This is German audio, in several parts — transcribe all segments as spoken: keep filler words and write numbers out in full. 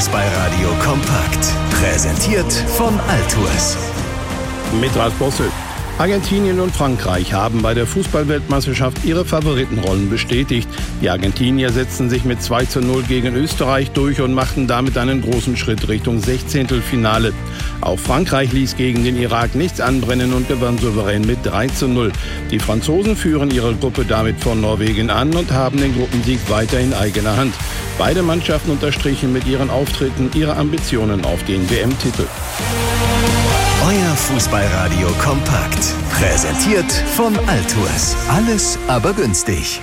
Fußballradio kompakt. Präsentiert von Altours. Mit Ralf Bosse. Argentinien und Frankreich haben bei der Fußballweltmeisterschaft ihre Favoritenrollen bestätigt. Die Argentinier setzten sich mit zwei zu null gegen Österreich durch und machten damit einen großen Schritt Richtung Sechzehntelfinale. Auch Frankreich ließ gegen den Irak nichts anbrennen und gewann souverän mit drei zu null. Die Franzosen führen ihre Gruppe damit vor Norwegen an und haben den Gruppensieg weiter in eigener Hand. Beide Mannschaften unterstrichen mit ihren Auftritten ihre Ambitionen auf den W M-Titel. Euer Fußballradio kompakt. Präsentiert von Altours. Alles aber günstig.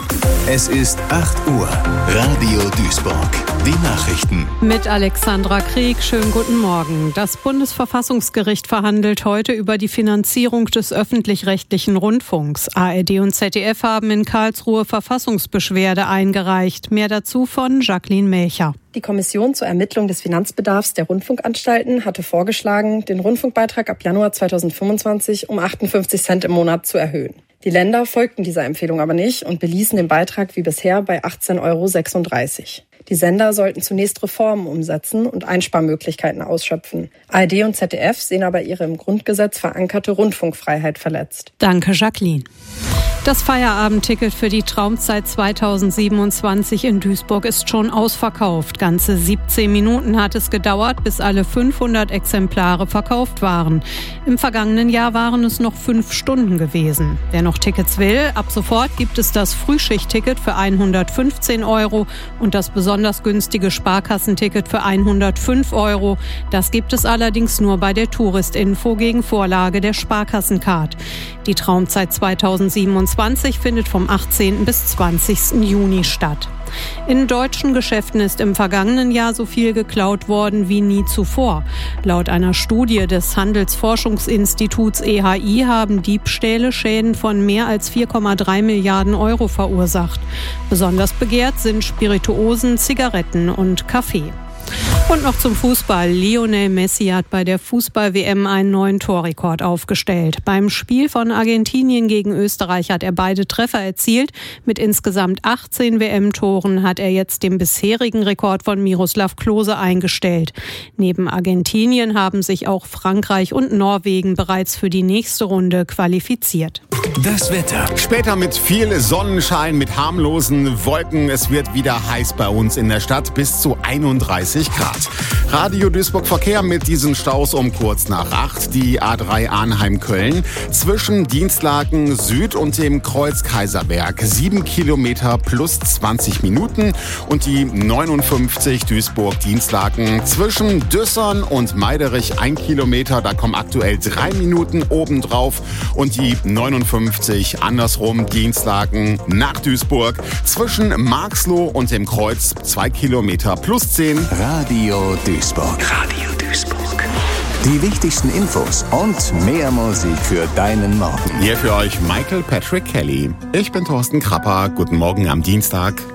Es ist acht Uhr. Radio Duisburg. Die Nachrichten. Mit Alexandra Krieg. Schönen guten Morgen. Das Bundesverfassungsgericht verhandelt heute über die Finanzierung des öffentlich-rechtlichen Rundfunks. A R D und Z D F haben in Karlsruhe Verfassungsbeschwerde eingereicht. Mehr dazu von Jacqueline Melcher. Die Kommission zur Ermittlung des Finanzbedarfs der Rundfunkanstalten hatte vorgeschlagen, den Rundfunkbeitrag ab Januar zweitausendfünfundzwanzig um achtundfünfzig Cent im Monat zu erhöhen. Die Länder folgten dieser Empfehlung aber nicht und beließen den Beitrag wie bisher bei achtzehn Euro sechsunddreißig. Die Sender sollten zunächst Reformen umsetzen und Einsparmöglichkeiten ausschöpfen. A R D und Z D F sehen aber ihre im Grundgesetz verankerte Rundfunkfreiheit verletzt. Danke, Jacqueline. Das Feierabendticket für die Traumzeit zweitausendsiebenundzwanzig in Duisburg ist schon ausverkauft. Ganze siebzehn Minuten hat es gedauert, bis alle fünfhundert Exemplare verkauft waren. Im vergangenen Jahr waren es noch fünf Stunden gewesen. Wer noch Tickets will, ab sofort gibt es das Frühschichtticket für hundertfünfzehn Euro und das besonders günstige Sparkassenticket für hundertfünf Euro. Das gibt es allerdings nur bei der Touristinfo gegen Vorlage der Sparkassencard. Die Traumzeit zweitausendsiebenundzwanzig findet vom achtzehnten bis zwanzigsten Juni statt. In deutschen Geschäften ist im vergangenen Jahr so viel geklaut worden wie nie zuvor. Laut einer Studie des Handelsforschungsinstituts E H I haben Diebstähle Schäden von mehr als vier Komma drei Milliarden Euro verursacht. Besonders begehrt sind Spirituosen, Zigaretten und Kaffee. Und noch zum Fußball. Lionel Messi hat bei der Fußball-W M einen neuen Torrekord aufgestellt. Beim Spiel von Argentinien gegen Österreich hat er beide Treffer erzielt. Mit insgesamt achtzehn W M-Toren hat er jetzt den bisherigen Rekord von Miroslav Klose eingestellt. Neben Argentinien haben sich auch Frankreich und Norwegen bereits für die nächste Runde qualifiziert. Das Wetter. Später mit viel Sonnenschein, mit harmlosen Wolken. Es wird wieder heiß bei uns in der Stadt, bis zu einunddreißig Grad. Radio Duisburg Verkehr mit diesen Staus um kurz nach acht. Die A drei Arnheim-Köln zwischen Dienstlaken Süd und dem Kreuz Kaiserberg. Sieben Kilometer plus zwanzig Minuten. Und die neunundfünfzig Duisburg-Dienstlaken zwischen Düssern und Meiderich ein Kilometer. Da kommen aktuell drei Minuten obendrauf. Und die neunundfünfzig andersrum Dienstlaken nach Duisburg zwischen Marxloh und dem Kreuz zwei Kilometer plus zehn. Radio Duisburg. Radio Duisburg. Die wichtigsten Infos und mehr Musik für deinen Morgen. Hier für euch Michael Patrick Kelly. Ich bin Thorsten Krapper. Guten Morgen am Dienstag.